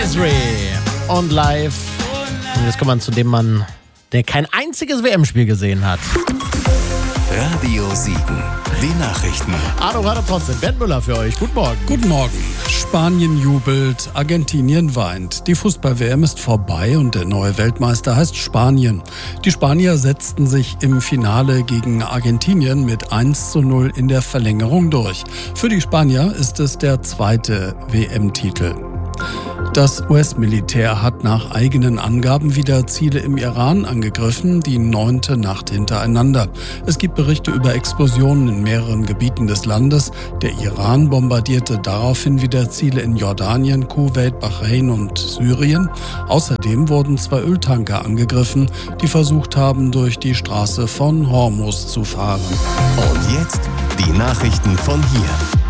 Nasri und live. Und jetzt kommt man zu dem Mann, der kein einziges WM-Spiel gesehen hat. Radio Siegen, die Nachrichten. Arno hat trotzdem. Bernd Müller für euch. Guten Morgen. Guten Morgen. Spanien jubelt, Argentinien weint. Die Fußball-WM ist vorbei und der neue Weltmeister heißt Spanien. Die Spanier setzten sich im Finale gegen Argentinien mit 1:0 in der Verlängerung durch. Für die Spanier ist es der zweite WM-Titel. Das US-Militär hat nach eigenen Angaben wieder Ziele im Iran angegriffen, die 9. Nacht hintereinander. Es gibt Berichte über Explosionen in mehreren Gebieten des Landes. Der Iran bombardierte daraufhin wieder Ziele in Jordanien, Kuwait, Bahrain und Syrien. Außerdem wurden 2 Öltanker angegriffen, die versucht haben, durch die Straße von Hormuz zu fahren. Und jetzt die Nachrichten von hier.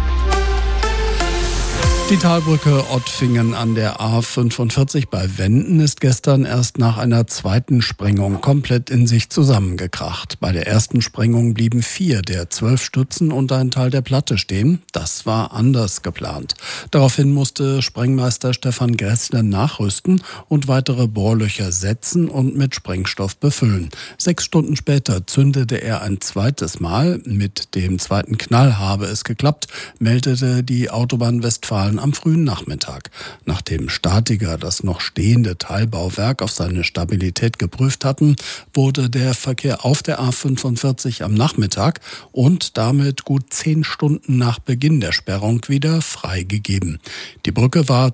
Die Talbrücke Ottfingen an der A45 bei Wenden ist gestern erst nach einer zweiten Sprengung komplett in sich zusammengekracht. Bei der ersten Sprengung blieben 4 der 12 Stützen und ein Teil der Platte stehen. Das war anders geplant. Daraufhin musste Sprengmeister Stefan Gräßle nachrüsten und weitere Bohrlöcher setzen und mit Sprengstoff befüllen. 6 Stunden später zündete er ein zweites Mal. Mit dem zweiten Knall habe es geklappt, meldete die Autobahn Westfalen am frühen Nachmittag. Nachdem Statiker das noch stehende Teilbauwerk auf seine Stabilität geprüft hatten, wurde der Verkehr auf der A45 am Nachmittag und damit gut 10 Stunden nach Beginn der Sperrung wieder freigegeben. Die Brücke war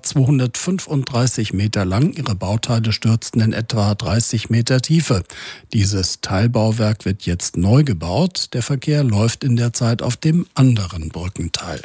235 Meter lang, ihre Bauteile stürzten in etwa 30 Meter Tiefe. Dieses Teilbauwerk wird jetzt neu gebaut. Der Verkehr läuft in der Zeit auf dem anderen Brückenteil.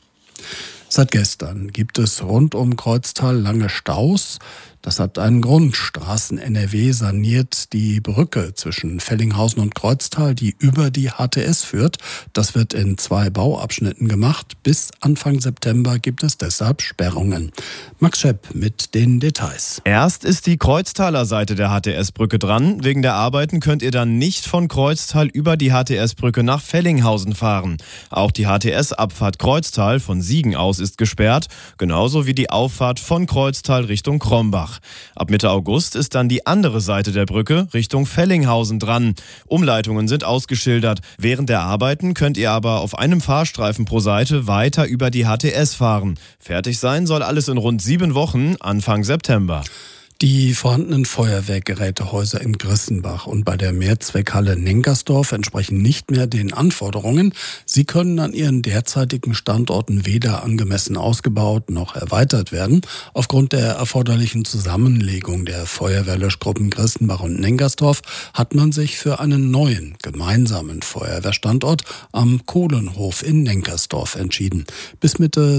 Seit gestern gibt es rund um Kreuztal lange Staus. Das hat einen Grund. Straßen NRW saniert die Brücke zwischen Fellinghausen und Kreuztal, die über die HTS führt. Das wird in 2 Bauabschnitten gemacht. Bis Anfang September gibt es deshalb Sperrungen. Max Schepp mit den Details. Erst ist die Kreuztaler Seite der HTS-Brücke dran. Wegen der Arbeiten könnt ihr dann nicht von Kreuztal über die HTS-Brücke nach Fellinghausen fahren. Auch die HTS-Abfahrt Kreuztal von Siegen aus ist gesperrt, genauso wie die Auffahrt von Kreuztal Richtung Krombach. Ab Mitte August ist dann die andere Seite der Brücke Richtung Fellinghausen dran. Umleitungen sind ausgeschildert. Während der Arbeiten könnt ihr aber auf einem Fahrstreifen pro Seite weiter über die HTS fahren. Fertig sein soll alles in rund 7 Wochen, Anfang September. Die vorhandenen Feuerwehrgerätehäuser in Grissenbach und bei der Mehrzweckhalle Nenkersdorf entsprechen nicht mehr den Anforderungen. Sie können an ihren derzeitigen Standorten weder angemessen ausgebaut noch erweitert werden. Aufgrund der erforderlichen Zusammenlegung der Feuerwehrlöschgruppen Grissenbach und Nenkersdorf hat man sich für einen neuen gemeinsamen Feuerwehrstandort am Kohlenhof in Nenkersdorf entschieden. Bis Mitte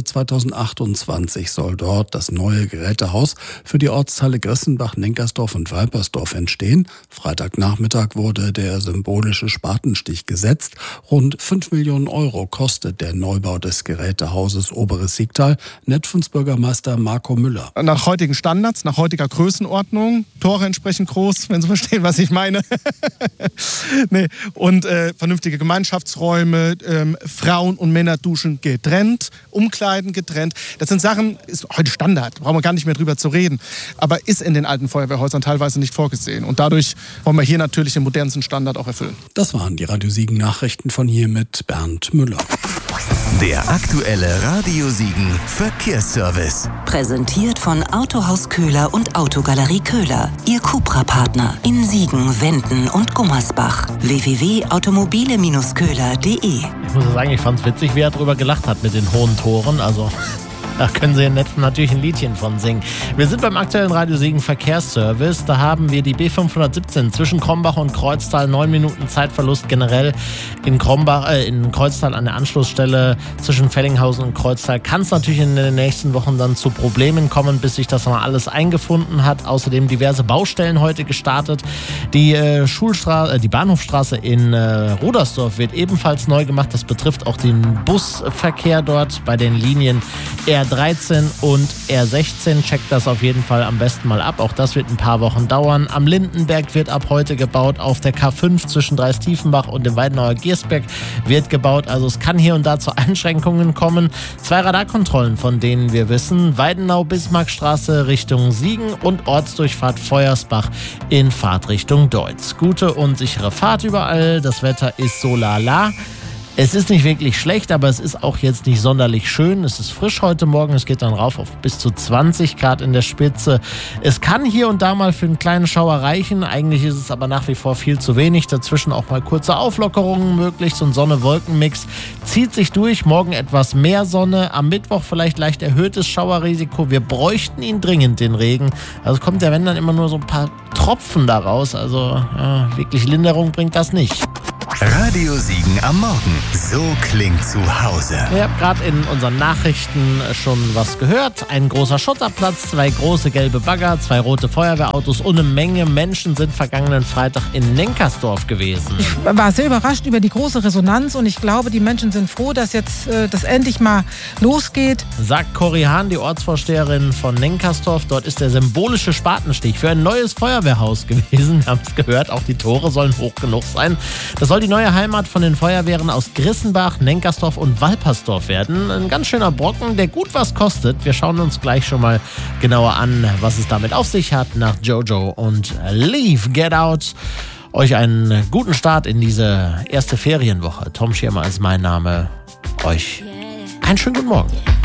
2028 soll dort das neue Gerätehaus für die Ortsteile Grissenbach, Nenkersdorf und Walpersdorf entstehen. Freitagnachmittag wurde der symbolische Spatenstich gesetzt. Rund 5 Millionen Euro kostet der Neubau des Gerätehauses Oberes Siegtal. Netfens-Bürgermeister Marco Müller. Nach heutigen Standards, nach heutiger Größenordnung, Tore entsprechend groß, wenn Sie verstehen, was ich meine. Nee. Und vernünftige Gemeinschaftsräume, Frauen- und Männerduschen getrennt, Umkleiden getrennt. Das sind Sachen, ist heute Standard, brauchen wir gar nicht mehr drüber zu reden. Aber ist in den alten Feuerwehrhäusern teilweise nicht vorgesehen. Und dadurch wollen wir hier natürlich den modernsten Standard auch erfüllen. Das waren die Radio Siegen Nachrichten von hier mit Bernd Müller. Der aktuelle Radio Siegen Verkehrsservice. Präsentiert von Autohaus Köhler und Autogalerie Köhler. Ihr Cupra-Partner in Siegen, Wenden und Gummersbach. www.automobile-köhler.de. Ich muss sagen, ich fand es witzig, wie er darüber gelacht hat mit den hohen Toren. Also da können Sie im Netz natürlich ein Liedchen von singen. Wir sind beim aktuellen Radio Siegen Verkehrsservice. Da haben wir die B517 zwischen Krombach und Kreuztal. 9 Minuten Zeitverlust generell in Kreuztal an der Anschlussstelle zwischen Fellinghausen und Kreuztal. Kann es natürlich in den nächsten Wochen dann zu Problemen kommen, bis sich das mal alles eingefunden hat. Außerdem diverse Baustellen heute gestartet. Die Bahnhofstraße in Rudersdorf wird ebenfalls neu gemacht. Das betrifft auch den Busverkehr dort bei den Linien R3 R13 und R16. Checkt das auf jeden Fall am besten mal ab. Auch das wird ein paar Wochen dauern. Am Lindenberg wird ab heute gebaut. Auf der K5 zwischen Dreis-Tiefenbach und dem Weidenauer Giersberg wird gebaut. Also es kann hier und da zu Einschränkungen kommen. 2 Radarkontrollen, von denen wir wissen. Weidenau-Bismarckstraße Richtung Siegen und Ortsdurchfahrt Feuersbach in Fahrtrichtung Deutz. Gute und sichere Fahrt überall. Das Wetter ist so lala. Es ist nicht wirklich schlecht, aber es ist auch jetzt nicht sonderlich schön. Es ist frisch heute Morgen. Es geht dann rauf auf bis zu 20 Grad in der Spitze. Es kann hier und da mal für einen kleinen Schauer reichen. Eigentlich ist es aber nach wie vor viel zu wenig. Dazwischen auch mal kurze Auflockerungen möglich. So ein Sonne-Wolken-Mix zieht sich durch. Morgen etwas mehr Sonne. Am Mittwoch vielleicht leicht erhöhtes Schauerrisiko. Wir bräuchten ihn dringend, den Regen. Also kommt ja, wenn dann immer nur so ein paar Tropfen daraus. Also wirklich Linderung bringt das nicht. Radio Siegen am Morgen. So klingt zu Hause. Ihr habt gerade in unseren Nachrichten schon was gehört. Ein großer Schotterplatz, 2 große gelbe Bagger, 2 rote Feuerwehrautos und eine Menge Menschen sind vergangenen Freitag in Nenkersdorf gewesen. Ich war sehr überrascht über die große Resonanz und ich glaube, die Menschen sind froh, dass jetzt das endlich mal losgeht. Sagt Cori Hahn, die Ortsvorsteherin von Nenkersdorf. Dort ist der symbolische Spatenstich für ein neues Feuerwehrhaus gewesen. Wir haben es gehört, auch die Tore sollen hoch genug sein. Das soll die neue Heimat von den Feuerwehren aus Grissenbach, Nenkersdorf und Walpersdorf werden. Ein ganz schöner Brocken, der gut was kostet. Wir schauen uns gleich schon mal genauer an, was es damit auf sich hat, nach Jojo und Leave, Get Out. Euch einen guten Start in diese erste Ferienwoche. Tom Schirmer ist mein Name. Euch einen schönen guten Morgen.